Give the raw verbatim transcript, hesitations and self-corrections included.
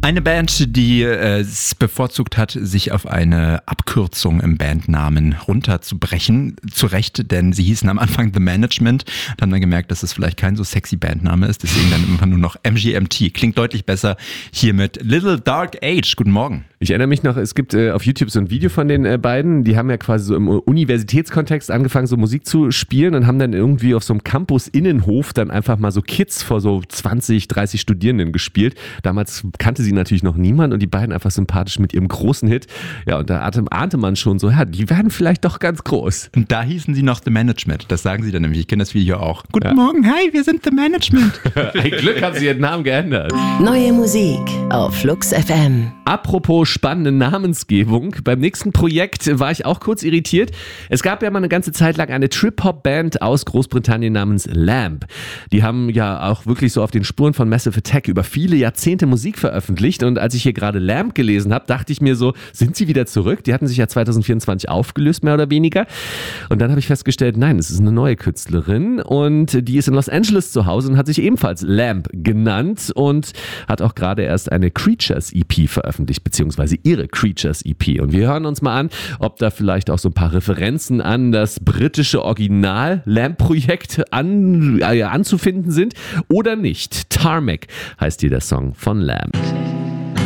Eine Band, die äh, es bevorzugt hat, sich auf eine Abkürzung im Bandnamen runterzubrechen. Zu Recht, denn sie hießen am Anfang The Management. Dann haben wir gemerkt, dass es vielleicht kein so sexy Bandname ist. Deswegen dann immer nur noch M G M T. Klingt deutlich besser hier mit Little Dark Age. Guten Morgen. Ich erinnere mich noch, es gibt äh, auf YouTube so ein Video von den äh, beiden. Die haben ja quasi so im Universitätskontext angefangen, so Musik zu spielen und haben dann irgendwie auf so einem Campus-Innenhof dann einfach mal so Kids vor so zwanzig, dreißig Studierenden gespielt. Damals kannte sie natürlich noch niemand und die beiden einfach sympathisch mit ihrem großen Hit. Ja, und da ahnte man schon so, ja, die werden vielleicht doch ganz groß. Und da hießen sie noch The Management. Das sagen sie dann nämlich. Ich kenne das Video auch. Guten Ja. Morgen, hi, wir sind The Management. Ein Glück haben sie ihren Namen geändert. Neue Musik auf Flux F M. Apropos spannende Namensgebung, beim nächsten Projekt war ich auch kurz irritiert. Es gab ja mal eine ganze Zeit lang eine Trip-Hop-Band aus Großbritannien namens Lamb. Die haben ja auch wirklich so auf den Spuren von Massive Attack über viele Jahrzehnte Musik veröffentlicht und als ich hier gerade Lamb gelesen habe, dachte ich mir so, sind sie wieder zurück? Die hatten sich ja zwanzig vierundzwanzig aufgelöst, mehr oder weniger. Und dann habe ich festgestellt, nein, es ist eine neue Künstlerin und die ist in Los Angeles zu Hause und hat sich ebenfalls Lamb genannt und hat auch gerade erst eine Creatures-E P veröffentlicht, beziehungsweise ihre Creatures-E P. Und wir hören uns mal an, ob da vielleicht auch so ein paar Referenzen an das britische Original-Lamb-Projekt an, äh, anzufinden sind oder nicht. Tarmac heißt hier der Song von Lamb.